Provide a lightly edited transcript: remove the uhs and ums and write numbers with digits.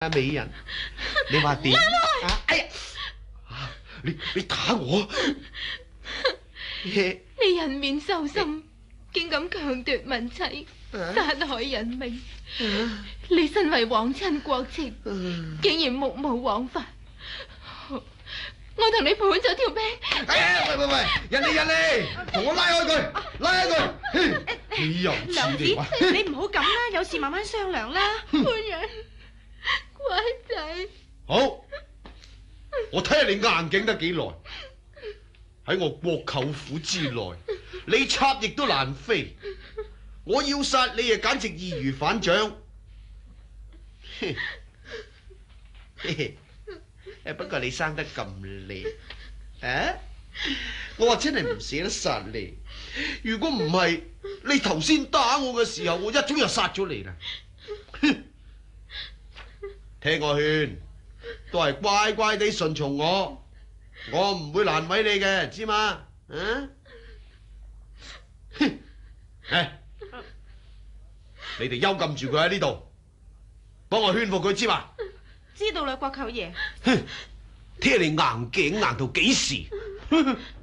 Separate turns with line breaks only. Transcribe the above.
美人，你話點？哎呀！你打我！
你人面獸心，竟敢強奪民妻，殺害人命。你身為皇親國戚，竟然目無王法。我同你判咗條命。
哎呀，喂，人嚟，同我拉開佢，拉開佢。你又
娘子，你唔好咁啦，有事慢慢商量啦。
夫人，乖仔。
好，我睇下你硬頸得幾耐。喺我國舅府之內，你插翼都難飛。我要殺你啊，簡直易如反掌。不過你生得咁靚，我話真係唔捨得殺你。如果唔係，你頭先打我嘅時候，我一早就殺咗你啦。聽我勸，都係乖乖地順從我，我唔會難為你嘅，知嘛？你哋幽禁住佢喺呢度，幫我勸服佢，知嘛？
知道啦，國舅爺。
哼，聽你硬頸硬到幾時？